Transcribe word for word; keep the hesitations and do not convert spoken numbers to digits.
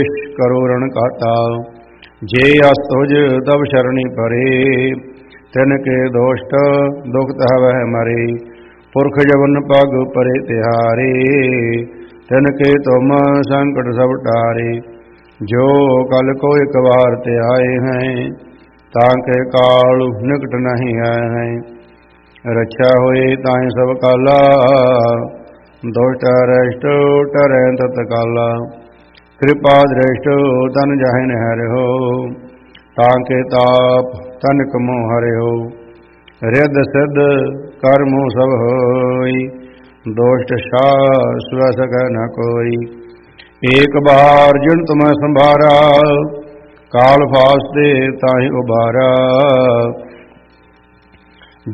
ਕਰੋ ਰਣ ਕਾਟਾ। ਜੇ ਅਸਤੁਜ ਤਬ ਸ਼ਰਣੀ ਪਰੇ, ਤਿਨ ਕੇ ਦੋਸ਼ਟ ਦੁਖਤ ਹਵਹਿ ਮਰੇ। ਪੁਰਖ ਜਵਨ ਪਗ ਪਰੇ ਤਿਹਾਰੇ, ਤਿਨ ਕੇ ਤੁਮ ਸੰਕਟ ਸਭ ਟਾਰੇ। ਜੋ ਕਲ ਕੋ ਇਕ ਵਾਰ ਤੇ ਆਏ हैं, ताके काल निकट नहीं आए हैं। रक्षा होए ताहि सब काला, दुष्ट अरिष्ट टरै तत्काला। कृपा दृष्ट तन जाहिन हरि हो, ताके ताप तनिक मोह हरि हो। रिद सिद्ध कर्मो सब होई, दुष्ट साह सुह सकै न कोई। एक बार जिन तुम्हें संभारा, काल फासते ताहि उबारा।